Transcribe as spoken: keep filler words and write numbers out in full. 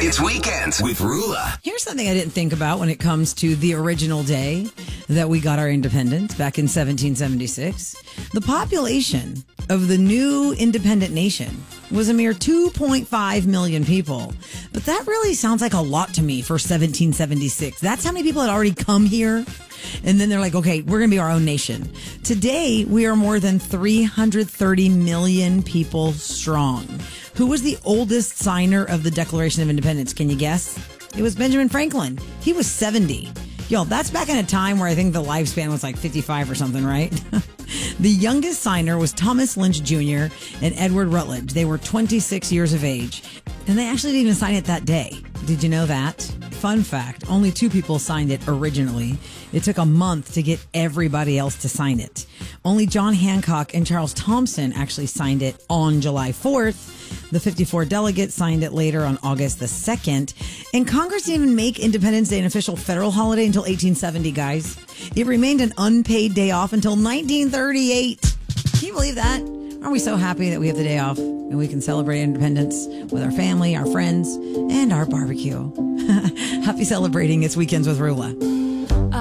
It's Weekends with Rula. Here's something I didn't think about when it comes to the original day that we got our independence back in seventeen seventy-six. The population of the new independent nation was a mere two point five million people. But that really sounds like a lot to me for seventeen seventy-six. That's how many people had already come here. And then they're like, okay, we're going to be our own nation. Today, we are more than three hundred thirty million people strong. Who was the oldest signer of the Declaration of Independence? Can you guess? It was Benjamin Franklin. He was seventy. Yo, that's back in a time where I think the lifespan was like fifty-five or something, right? The youngest signer was Thomas Lynch Junior and Edward Rutledge. They were twenty-six years of age. And they actually didn't even sign it that day. Did you know that? Fun fact, only two people signed it originally. It took a month to get everybody else to sign it. Only John Hancock and Charles Thompson actually signed it on July fourth. The fifty-four delegates signed it later on August the second. And Congress didn't even make Independence Day an official federal holiday until eighteen seventy, guys. It remained an unpaid day off until nineteen thirty-eight. Can you believe that? Aren't we so happy that we have the day off and we can celebrate independence with our family, our friends, and our barbecue? Happy celebrating. It's Weekends with Rula.